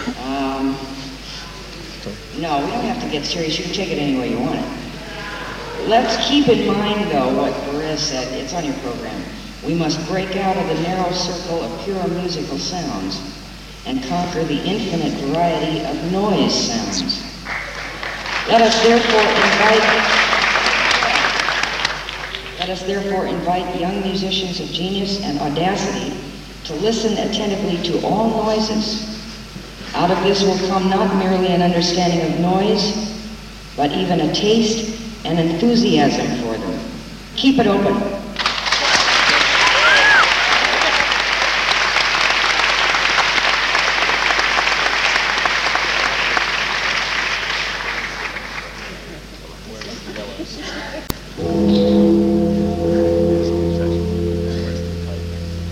No, we don't have to get serious. You can take it any way you want it. Let's keep in mind, though, what Perez said. It's on your program. We must break out of the narrow circle of pure musical sounds and conquer the infinite variety of noise sounds. Let us therefore invite young musicians of genius and audacity to listen attentively to all noises. Out of this will come not merely an understanding of noise, but even a taste and enthusiasm for them. Keep it open.